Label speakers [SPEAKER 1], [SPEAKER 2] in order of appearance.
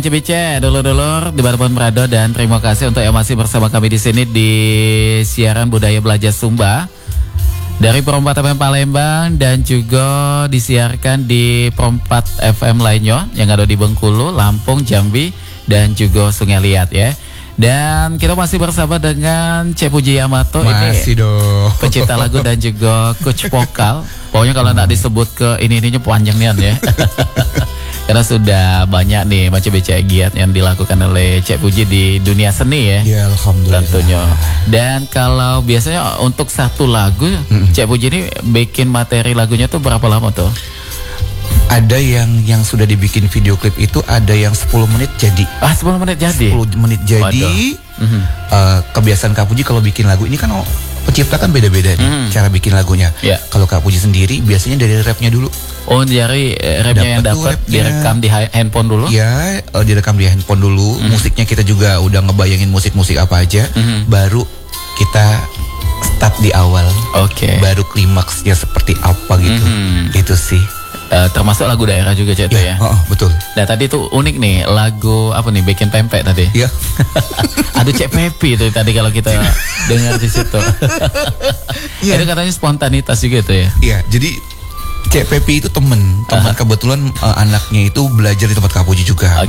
[SPEAKER 1] Cibice, dulur-dulur di Barpon Prado, dan terima kasih untuk yang masih bersama kami di sini di siaran Budaya Belajar Sumba dari Perompat FM Palembang, dan juga disiarkan di Perompat FM lainnya yang ada di Bengkulu, Lampung, Jambi, dan juga Sungai Liat ya. Dan kita masih bersama dengan Cek Puji Yamato,
[SPEAKER 2] masih
[SPEAKER 1] ini
[SPEAKER 2] dong,
[SPEAKER 1] pencipta lagu dan juga coach vokal. Pokoknya kalau nggak disebut ke ininya panjang nih ya. Karena sudah banyak nih macam-macam giat yang dilakukan oleh Cek Puji di dunia seni ya.
[SPEAKER 2] Ya alhamdulillah.
[SPEAKER 1] Tentunya. Dan kalau biasanya untuk satu lagu Cek Puji ini bikin materi lagunya tuh berapa lama tuh?
[SPEAKER 2] Ada yang sudah dibikin video klip itu ada yang 10 menit jadi.
[SPEAKER 1] 10 menit jadi?
[SPEAKER 2] 10 menit jadi. Kebiasaan Kak Puji kalau bikin lagu ini kan pencipta kan beda-beda nih cara bikin lagunya. Kalau Kak Puji sendiri biasanya dari rapnya dulu.
[SPEAKER 1] Oh, dari rapnya yang dapat direkam di handphone dulu?
[SPEAKER 2] Ya, direkam di handphone dulu. Musiknya kita juga udah ngebayangin musik-musik apa aja. Baru kita start di awal. Baru klimaksnya seperti apa gitu. Itu sih.
[SPEAKER 1] Termasuk lagu daerah juga Cek ya?
[SPEAKER 2] Betul.
[SPEAKER 1] Nah tadi tuh unik nih, lagu apa nih, bikin pempek tadi?
[SPEAKER 2] Iya.
[SPEAKER 1] Ada Cek Pepi tuh tadi kalau kita dengar di situ. Itu katanya spontanitas juga tuh ya?
[SPEAKER 2] Iya, jadi Cek Pepi itu temen kebetulan anaknya itu belajar di tempat Kak Puji juga.